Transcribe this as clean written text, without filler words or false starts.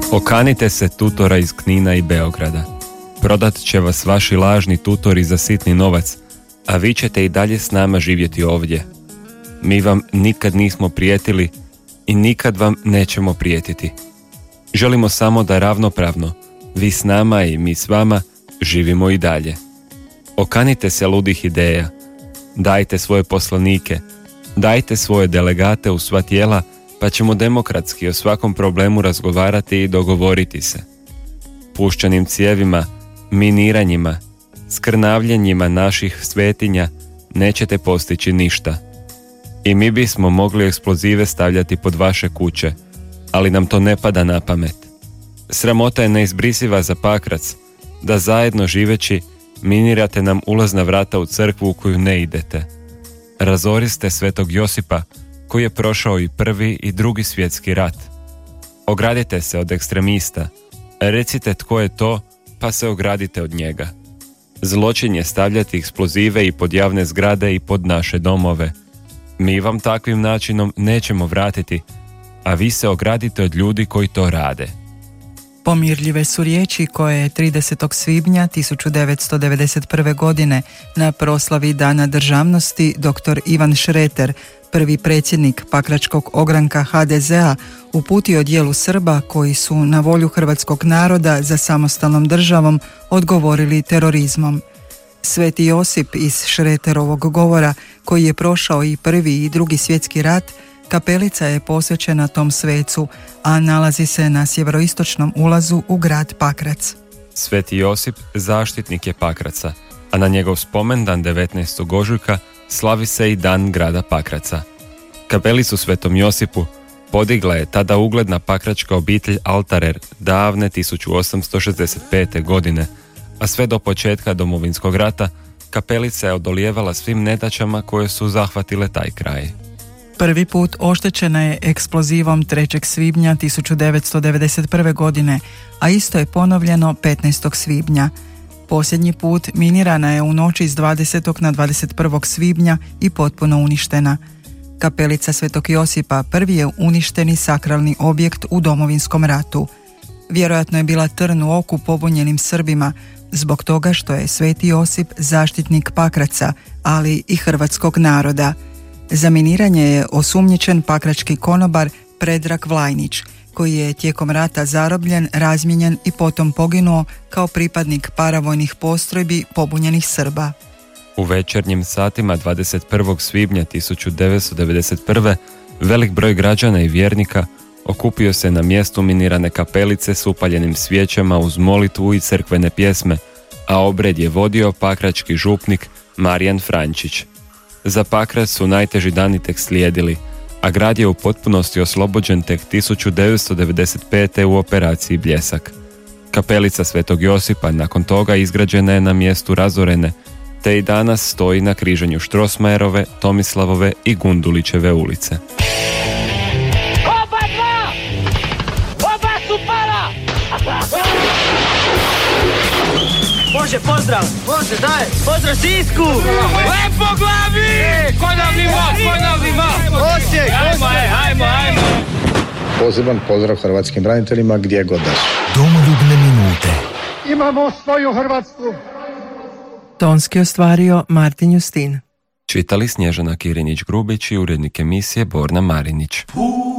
Okanite se tutora iz Knina i Beograda. Prodat će vas vaši lažni tutori za sitni novac, a vi ćete i dalje s nama živjeti ovdje. Mi vam nikad nismo prijetili i nikad vam nećemo prijetiti. Želimo samo da ravnopravno, vi s nama i mi s vama, živimo i dalje. Okanite se ludih ideja. Dajte svoje poslanike, dajte svoje delegate u sva tijela, pa ćemo demokratski o svakom problemu razgovarati i dogovoriti se. Puščanim cijevima, miniranjima, skrnavljenjima naših svetinja nećete postići ništa. I mi bismo mogli eksplozive stavljati pod vaše kuće, ali nam to ne pada na pamet. Sramota je neizbrisiva za Pakrac, da zajedno živeći minirate nam ulazna vrata u crkvu u koju ne idete. Razoriste svetog Josipa, koji je prošao i prvi i drugi svjetski rat. Ogradite se od ekstremista, recite tko je to, pa se ogradite od njega. Zločin je stavljati eksplozive i pod javne zgrade i pod naše domove. Mi vam takvim načinom nećemo vratiti, a vi se ogradite od ljudi koji to rade. Pomirljive su riječi koje je 30. svibnja 1991. godine na proslavi Dana državnosti dr. Ivan Šreter, prvi predsjednik Pakračkog ogranka HDZ-a, uputio dijelu Srba koji su na volju hrvatskog naroda za samostalnom državom odgovorili terorizmom. Sveti Josip iz Šreterovog govora, koji je prošao i prvi i drugi svjetski rat, kapelica je posvećena tom svecu, a nalazi se na sjeveroistočnom ulazu u grad Pakrac. Sveti Josip zaštitnik je Pakraca, a na njegov spomendan 19. ožujka slavi se i dan grada Pakraca. Kapelicu Svetom Josipu podigla je tada ugledna pakračka obitelj Altarer davne 1865. godine, a sve do početka Domovinskog rata kapelica je odolijevala svim nedaćama koje su zahvatile taj kraj. Prvi put oštećena je eksplozivom 3. svibnja 1991. godine, a isto je ponovljeno 15. svibnja. Posljednji put minirana je u noći s 20. na 21. svibnja i potpuno uništena. Kapelica Svetog Josipa prvi je uništeni sakralni objekt u Domovinskom ratu. Vjerojatno je bila trn u oku pobunjenim Srbima, zbog toga što je Sveti Josip zaštitnik Pakraca, ali i hrvatskog naroda. Za miniranje je osumnjičen pakrački konobar Predrag Vlajnić, koji je tijekom rata zarobljen, razmijenjen i potom poginuo kao pripadnik paravojnih postrojbi pobunjenih Srba. U večernjim satima 21. svibnja 1991. velik broj građana i vjernika okupio se na mjestu minirane kapelice s upaljenim svijećama uz molitvu i crkvene pjesme, a obred je vodio pakrački župnik Marijan Frančić. Za Pakrac su najteži dani tek slijedili, a grad je u potpunosti oslobođen tek 1995. u operaciji Bljesak. Kapelica Svetog Josipa nakon toga izgrađena je na mjestu razorene, te i danas stoji na križanju Štrosmajerove, Tomislavove i Gundulićeve ulice. Oba dva! Oba su pala! Može, pozdrav! Može, daj! Pozdrav Sisku! Lepo glavi! Konavljivo! Osijek! Ajmo! Poseban pozdrav hrvatskim braniteljima gdje god da su. Domoljubne minute. Imamo svoju Hrvatsku. Tonski ostvario Martin Justin. Čitali Snježana Kirinjić-Grubić i urednik emisije Borna Marinić.